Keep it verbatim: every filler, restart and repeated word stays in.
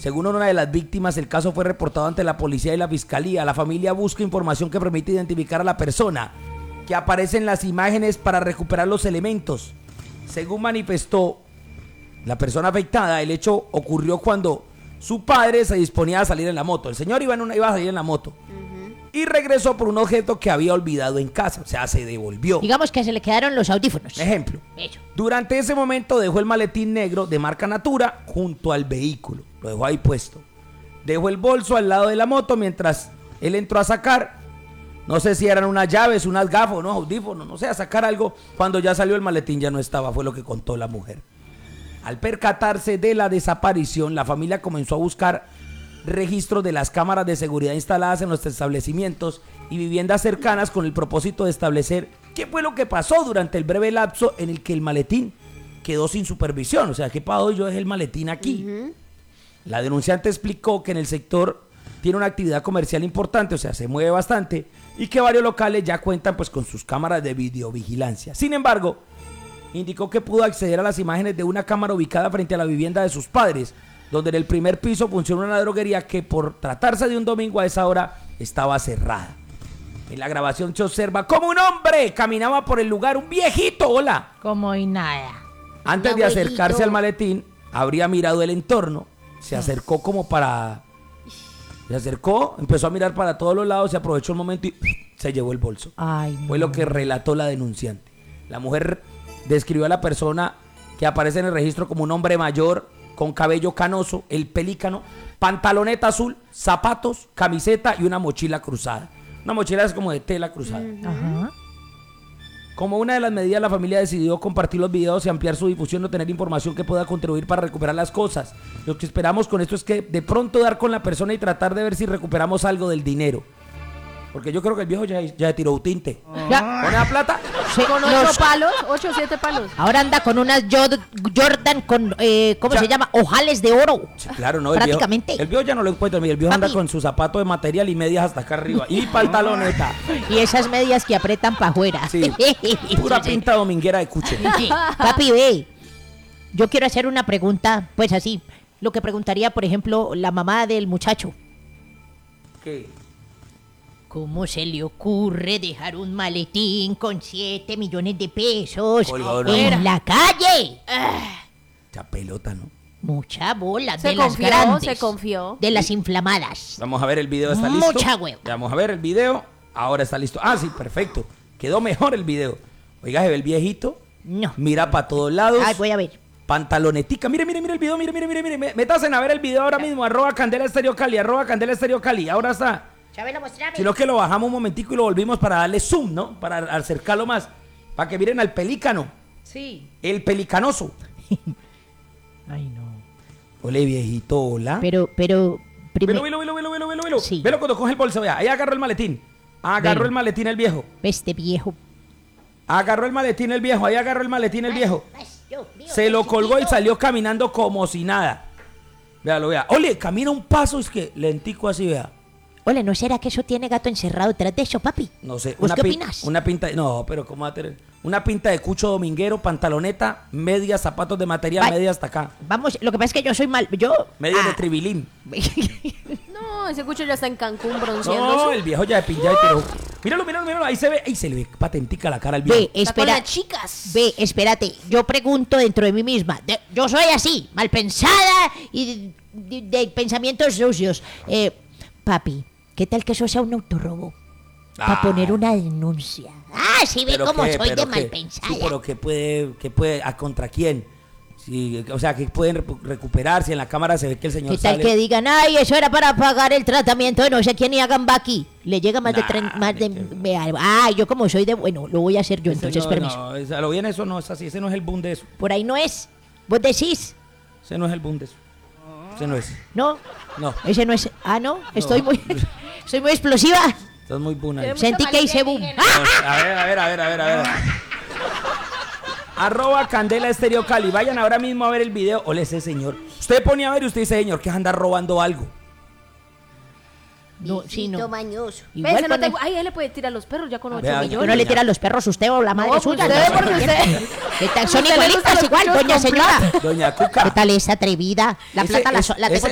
Según una de las víctimas, el caso fue reportado ante la policía y la fiscalía. La familia busca información que permite identificar a la persona que aparece en las imágenes para recuperar los elementos. Según manifestó la persona afectada, el hecho ocurrió cuando su padre se disponía a salir en la moto. El señor iba, en una, iba a salir en la moto. Y regresó por un objeto que había olvidado en casa, o sea, se devolvió. Digamos que se le quedaron los audífonos. Ejemplo. Eso. Durante ese momento dejó el maletín negro de marca Natura junto al vehículo. Lo dejó ahí puesto. Dejó el bolso al lado de la moto mientras él entró a sacar, no sé si eran unas llaves, unas gafas, unos audífonos, no sé, a sacar algo. Cuando ya salió el maletín ya no estaba, fue lo que contó la mujer. Al percatarse de la desaparición, la familia comenzó a buscar registros de las cámaras de seguridad instaladas en los establecimientos y viviendas cercanas con el propósito de establecer qué fue lo que pasó durante el breve lapso en el que el maletín quedó sin supervisión. O sea, ¿qué pasó? Yo dejé el maletín aquí. Uh-huh. La denunciante explicó que en el sector tiene una actividad comercial importante, o sea, se mueve bastante, y que varios locales ya cuentan pues con sus cámaras de videovigilancia. Sin embargo, indicó que pudo acceder a las imágenes de una cámara ubicada frente a la vivienda de sus padres, donde en el primer piso funciona una droguería que por tratarse de un domingo a esa hora estaba cerrada. En la grabación se observa como un hombre caminaba por el lugar, un viejito, hola. Como y nada. Antes no, de acercarse viejito. al maletín, habría mirado el entorno, se acercó como para... Se acercó, empezó a mirar para todos los lados, se aprovechó el momento y se llevó el bolso. Ay, Fue no. lo que relató la denunciante. La mujer describió a la persona que aparece en el registro como un hombre mayor, con cabello canoso, el pelícano, pantaloneta azul, zapatos, camiseta y una mochila cruzada. Una mochila es como de tela cruzada. Uh-huh. Ajá. Como una de las medidas, la familia decidió compartir los videos y ampliar su difusión, obtener información que pueda contribuir para recuperar las cosas. Lo que esperamos con esto es que de pronto dar con la persona y tratar de ver si recuperamos algo del dinero. Porque yo creo que el viejo ya, ya tiró un tinte. Ya. ¿Pone la plata? Sí, con ocho los... palos, ocho o siete palos. Ahora anda con unas Jordan con, eh, ¿cómo ya. se llama? Ojales de oro. Sí, claro, no. Prácticamente. El viejo, el viejo ya no lo encuentra. El viejo Papi. anda con sus zapatos de material y medias hasta acá arriba. Y pantaloneta. Y esas medias que apretan para afuera. Sí. Pura pinta dominguera de cuche. Papi, ve. Yo quiero hacer una pregunta, pues así. Lo que preguntaría, por ejemplo, la mamá del muchacho. ¿Qué? ¿Cómo se le ocurre dejar un maletín con siete millones de pesos Color, ¿no? en la calle? Ah, Mucha pelota, ¿no? mucha bola. Se de confió, las grandes. se confió. De las inflamadas. Vamos a ver el video, ¿está listo? Mucha hueva. Vamos a ver el video. Ahora está listo. Ah, sí, perfecto. Quedó mejor el video. Oiga, se ve el viejito. No. Mira para todos lados. Ay, voy a ver. Pantalonetica. Mire, mire, mire el video. Mire, mire, mire, mire. Métanse a ver el video ahora mismo. Arroba Candela Estéreo Cali. Arroba Candela Estéreo Cali. Ahora está. Chabelo, mostrame. Sino que lo bajamos un momentico y lo volvimos para darle zoom, ¿no? Para acercarlo más. Para que miren al pelícano. Sí. El pelicanoso. Ay, no. Ole, viejito, hola. Pero, pero... Velo, velo, velo, velo, velo, velo, velo. Sí. Velo cuando coge el bolso, vea. Ahí agarró el maletín. Agarró Velo. el maletín el viejo. Este viejo. Agarró el maletín el viejo. Ahí agarró el maletín el viejo. Ay, Dios mío, Se qué lo colgó y chiquito. salió caminando como si nada. Véalo, vea. Ole, camina un paso, es que lentico así, vea. Hola, ¿no será que eso tiene gato encerrado detrás de eso, papi? No sé. ¿Vos Una qué pin- opinas? Una pinta... No, pero ¿cómo va a tener? Una pinta de cucho dominguero, pantaloneta, medias, zapatos de material, Ay. medias hasta acá. Vamos, lo que pasa es que yo soy mal... Yo... Medias Ah. de tribilín. No, ese cucho ya está en Cancún bronceándose. No, el viejo ya de pinta y tiró. Míralo, míralo, míralo. Ahí se ve. Ahí se le ve patentica la cara al viejo. Ve, Está con espera. las chicas. Ve, espérate. Yo pregunto dentro de mí misma. de- yo soy así, mal pensada y de, de- de pensamientos sucios. Eh, papi, ¿qué tal que eso sea un autorrobo? Para Ah. poner una denuncia. Ah, sí, ve Pero cómo qué, soy pero de mal qué. pensada. Sí, pero que puede, que puede, ¿a contra quién? Sí, o sea, que pueden repu- recuperar si en la cámara se ve que el señor ¿Qué tal sale. que digan, ay, eso era para pagar el tratamiento de no sé quién y hagan aquí? Le llega más de Nah, tren, más de... ni que- me- Ah, yo como soy de... Bueno, lo voy a hacer yo, Ese entonces, no, permiso. No, es- a lo bien eso no es así. Ese no es el boom de eso. Por ahí no es. ¿Vos decís? Ese no es el boom de eso. Ese no es. ¿No? No. Ese no es... Ah, ¿no? Estoy muy... Soy muy explosiva. Estás muy boom ahí. Mucha Sentí que hice boom. malicia ¡Ah! A ver, a ver, a ver, a ver, a ver. Arroba Candela Estéreo Cali. Vayan ahora mismo a ver el video. Ole, ese señor. Usted pone a ver y usted dice, señor, que anda robando algo. No, sí, no. mañoso. Igual ¿Ves? No te... pone- Ay, él le puede tirar los perros ya con ocho Vea, ¿Por millones. qué no le tiran los perros a usted o la madre No, suya? usted, No, porque usted- ¿Qué tal? Son Usted le igualitas gustan los igual, cuchos doña con señora. plata. Doña Cuca. ¿Qué tal esa atrevida? La Ese- plata la, ese- so- la tengo ese-